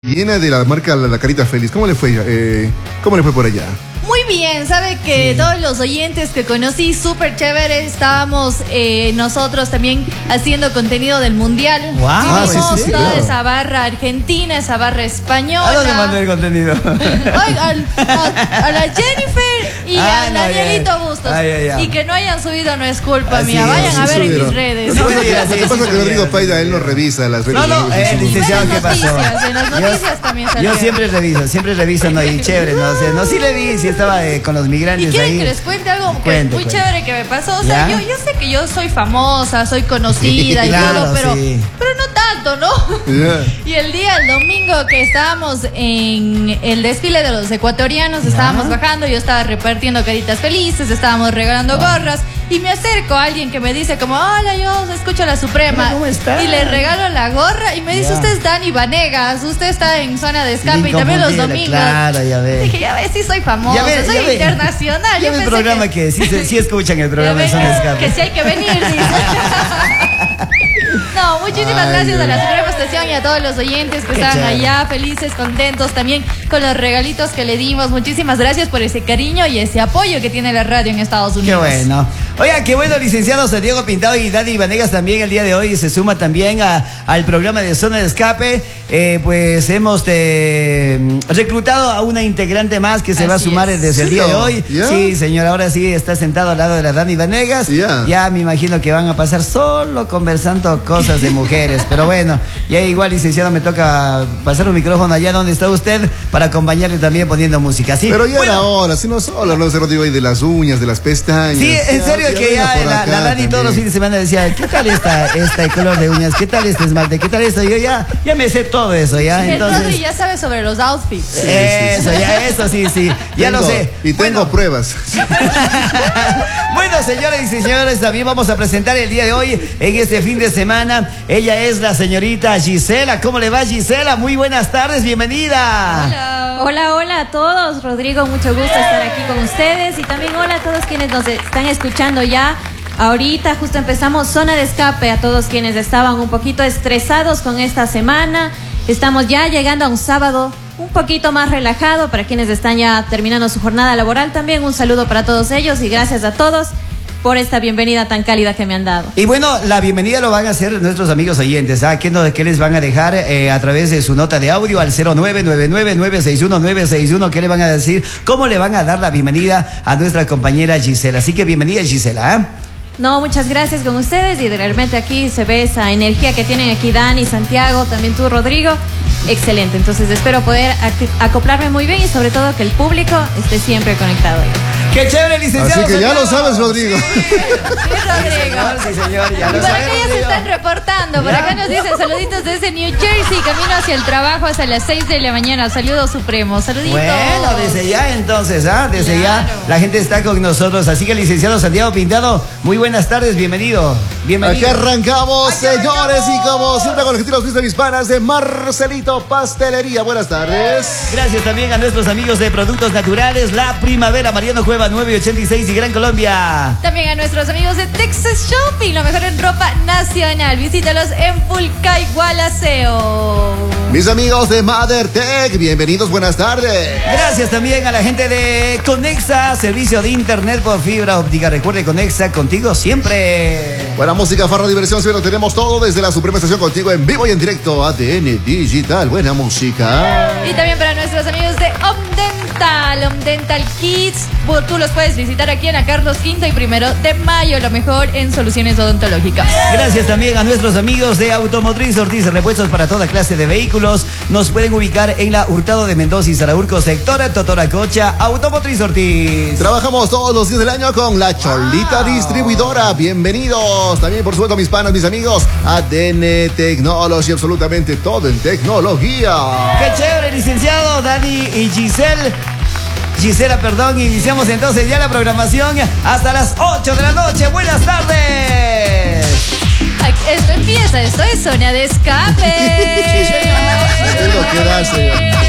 Llena de la marca La Carita Feliz. ¿Cómo le fue por allá? Muy bien, sabe que todos los oyentes que conocí, súper chévere, estábamos nosotros también haciendo contenido del mundial. Wow, Tuvimos toda esa barra argentina, esa barra española. ¿A dónde mandó el contenido? A la Jennifer y a Danielito Bustos. Y que no hayan subido no es culpa mía. Vayan a ver en mis redes. Lo que pasa es que Rodrigo Paida, él no revisa las redes. Licenciado, ¿qué pasó? En las noticias también salió. Yo siempre reviso, ¿no? Y chévere, ¿no? O sea, no, sí le vi, sí estaba con los migrantes ahí. ¿Y quieren ahí. que les cuente algo muy chévere que me pasó? O sea, yo sé que yo soy famosa, soy conocida y todo, pero no tanto, ¿no? Y el domingo que estábamos en el desfile de los ecuatorianos, estábamos bajando, yo estaba repartiendo caritas felices, estábamos regalando gorras. Y me acerco a alguien que me dice como, hola, yo escucho La Suprema. ¿Cómo está? Y le regalo la gorra y me dice, usted es Dani Vanegas, usted está en Zona de Escape y también los domingos. Claro, ya ves. Dije, ya ves, sí soy famosa, soy internacional. Ya ves el programa que sí escuchan el programa de Zona de Escape. Que sí hay que venir, dice. No, muchísimas gracias a la Suprema Estación y a todos los oyentes que estaban allá, felices, contentos también con los regalitos que le dimos. Muchísimas gracias por ese cariño y ese apoyo que tiene la radio en Estados Unidos. Qué bueno. Oiga, qué bueno, licenciado Santiago Pintado y Dani Vanegas también el día de hoy se suma también al programa de Zona de Escape. Pues hemos reclutado a una integrante más que se va a sumar desde el día de hoy. Sí, señor, ahora sí está sentado al lado de la Dani Vanegas. Ya me imagino que van a pasar solo conversando cosas de mujeres. Pero bueno, ya igual, licenciado, me toca pasar un micrófono allá donde está usted para acompañarle también poniendo música. ¿Sí? Pero ya era hora, si no solo, no se lo digo ahí de las uñas, de las pestañas. Sí, en serio que ya la Dani todos los fines de semana decía, ¿qué tal este color de uñas? ¿Qué tal este esmalte? ¿Qué tal esto? Yo ya me sé todo eso, ya. Entonces ya sabe sobre los outfits. Eso sí, ya lo sé. Y tengo pruebas. Bueno, señoras y señores, también vamos a presentar el día de hoy, en este fin de semana. Ella es la señorita Gisela. ¿Cómo le va, Gisela? Muy buenas tardes, bienvenida. Hola a todos. Rodrigo, mucho gusto estar aquí con ustedes. Y también hola a todos quienes nos están escuchando ya. Ahorita justo empezamos Zona de Escape. A todos quienes estaban un poquito estresados con esta semana. Estamos ya llegando a un sábado un poquito más relajado. Para quienes están ya terminando su jornada laboral también, un saludo para todos ellos y gracias a todos por esta bienvenida tan cálida que me han dado. Y bueno, la bienvenida lo van a hacer nuestros amigos oyentes. ¿Qué les van a dejar a través de su nota de audio al 0999-961-961? ¿Qué le van a decir? ¿Cómo le van a dar la bienvenida a nuestra compañera Gisela? Así que bienvenida, Gisela. No, muchas gracias con ustedes y realmente aquí se ve esa energía que tienen aquí Dani, Santiago, también tú, Rodrigo. Excelente, entonces espero poder acoplarme muy bien y sobre todo que el público esté siempre conectado. ¡Qué chévere, licenciado! Así que ya lo sabes, Rodrigo. Sí, Rodrigo. Sí, señor, ya lo por sabes, acá ya se están reportando. Por acá nos dicen saluditos desde New Jersey, camino hacia el trabajo hasta las 6 de la mañana. Saludos supremos, saluditos. Bueno, desde ya entonces, desde ya la gente está con nosotros. Así que, licenciado Santiago Pintado, muy buenas tardes, bienvenido. Aquí arrancamos, señores, y como siempre con los estilos de mis panas de Marcelito Pastelería. Buenas tardes. Gracias también a nuestros amigos de Productos Naturales, La Primavera, Mariano Cueva 986 y Gran Colombia. También a nuestros amigos de Texas Shopping, lo mejor en ropa nacional. Visítalos en Fulcay, Gualaceo. Mis amigos de Mother Tech, bienvenidos, buenas tardes. Gracias también a la gente de Conexa, servicio de internet por fibra óptica. Recuerde, Conexa, contigo siempre. Buena música, farra, diversión, lo tenemos todo desde la Suprema Estación, contigo en vivo y en directo. ADN Digital, buena música. Y también para nuestros amigos de Omdental Kids, tú los puedes visitar aquí en la Carlos V y 1 de Mayo, lo mejor en soluciones odontológicas. Gracias también a nuestros amigos de Automotriz Ortiz, repuestos para toda clase de vehículos. Nos pueden ubicar en la Hurtado de Mendoza y Saraurco, sector Totoracocha. Automotriz Ortiz. Trabajamos todos los días del año con la Cholita Distribuidora. Bienvenidos. También, por supuesto, mis panas, mis amigos, ADN Technology, absolutamente todo en tecnología. ¡Qué chévere, licenciado Dani y Gisela, perdón, iniciamos entonces ya la programación hasta las 8 de la noche. Buenas tardes. Esto empieza, esto es Zona de Escape. Es lo que da, señor.